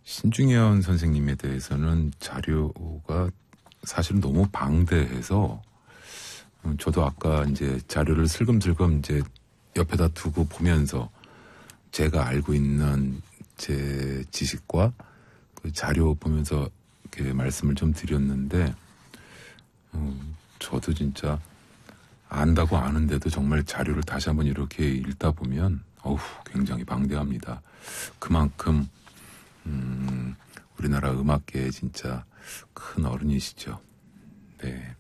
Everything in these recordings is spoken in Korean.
신중현 선생님에 대해서는 자료가 사실은 너무 방대해서 저도 아까 이제 자료를 슬금슬금 이제 옆에다 두고 보면서 제가 알고 있는 제 지식과 그 자료 보면서 이렇게 말씀을 좀 드렸는데, 저도 진짜 안다고 아는데도 정말 자료를 다시 한번 이렇게 읽다 보면 굉장히 방대합니다. 그만큼 우리나라 음악계에 진짜 큰 어른이시죠. 네.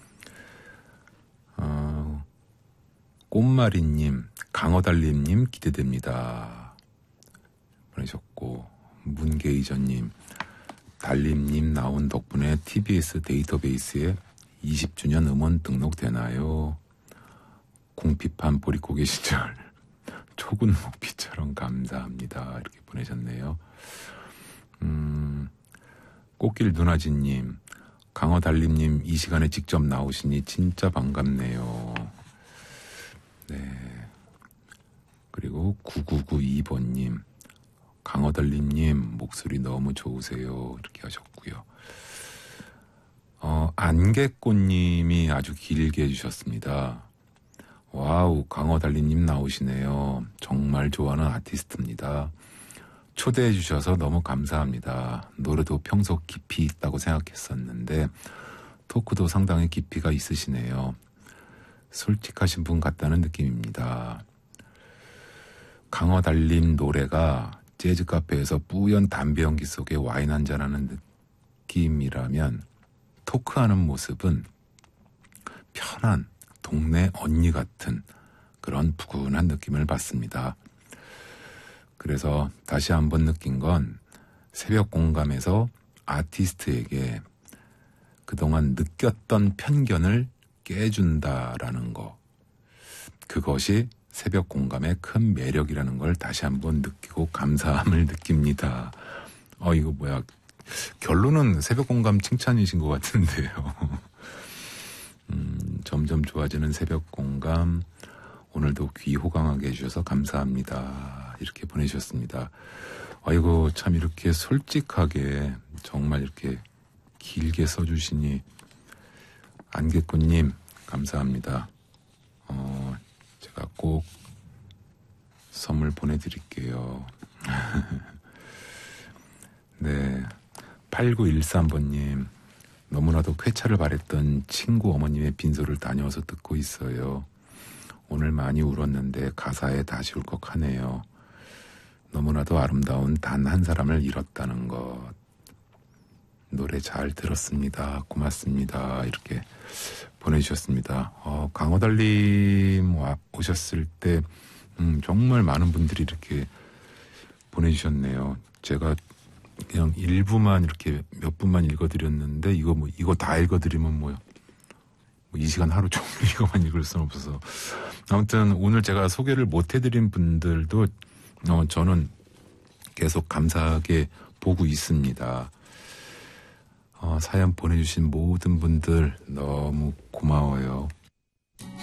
꽃마리님, 강어달님님 기대됩니다. 보내셨고, 문게이저님, 달님님 나온 덕분에 TBS 데이터베이스에 20주년 음원 등록되나요? 공피판 버리고 계신 절 초군목비처럼 감사합니다. 이렇게 보내셨네요. 꽃길 누나지님, 강어달님님 이 시간에 직접 나오시니 진짜 반갑네요. 네. 그리고 9992번님, 강어달님님 목소리 너무 좋으세요. 이렇게 하셨고요. 안개꽃님이 아주 길게 해주셨습니다. 와우, 강어달님님 나오시네요. 정말 좋아하는 아티스트입니다. 초대해 주셔서 너무 감사합니다. 노래도 평소 깊이 있다고 생각했었는데 토크도 상당히 깊이가 있으시네요. 솔직하신 분 같다는 느낌입니다. 강어달님 노래가 재즈 카페에서 뿌연 담배 연기 속에 와인 한잔하는 느낌이라면 토크하는 모습은 편한 동네 언니 같은 그런 푸근한 느낌을 받습니다. 그래서 다시 한번 느낀 건 새벽 공감에서 아티스트에게 그동안 느꼈던 편견을 깨준다라는 거. 그것이 새벽 공감의 큰 매력이라는 걸 다시 한번 느끼고 감사함을 느낍니다. 이거 뭐야. 결론은 새벽 공감 칭찬이신 것 같은데요. 점점 좋아지는 새벽 공감. 오늘도 귀 호강하게 해주셔서 감사합니다. 이렇게 보내주셨습니다. 아이고, 참 이렇게 솔직하게 정말 이렇게 길게 써주시니 안개꽃님 감사합니다. 제가 꼭 선물 보내드릴게요. 네, 8913번님, 너무나도 쾌차를 바랬던 친구 어머님의 빈소를 다녀와서 듣고 있어요. 오늘 많이 울었는데 가사에 다시 울컥하네요. 너무나도 아름다운 단 한 사람을 잃었다는 것. 노래 잘 들었습니다. 고맙습니다. 이렇게 보내주셨습니다. 강어달님 오셨을 때 정말 많은 분들이 이렇게 보내주셨네요. 제가 그냥 일부만 이렇게 몇 분만 읽어드렸는데 이거 다 읽어드리면 이 시간 하루 종일 이거만 읽을 수는 없어서. 아무튼 오늘 제가 소개를 못 해드린 분들도 저는 계속 감사하게 보고 있습니다. 사연 보내주신 모든 분들 너무 고마워요.